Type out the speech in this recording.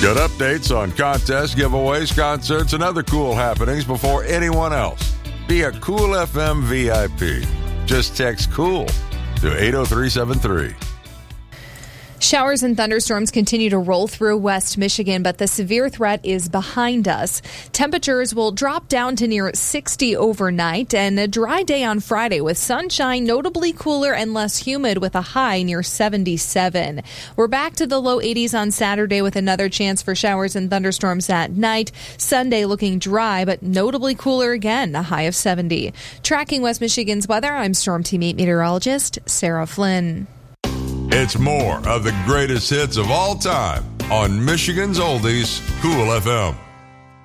Get updates on contests, giveaways, concerts, and other cool happenings before anyone else. Be a Cool FM VIP. Just text COOL to 80373. Showers and thunderstorms continue to roll through West Michigan, but the severe threat is behind us. Temperatures will drop down to near 60 overnight, and a dry day on Friday with sunshine, notably cooler and less humid with a high near 77. We're back to the low 80s on Saturday with another chance for showers and thunderstorms at night. Sunday looking dry, but notably cooler again, a high of 70. Tracking West Michigan's weather, I'm Storm Team 8 meteorologist Sarah Flynn. It's more of the greatest hits of all time on Michigan's Oldies, Cool FM.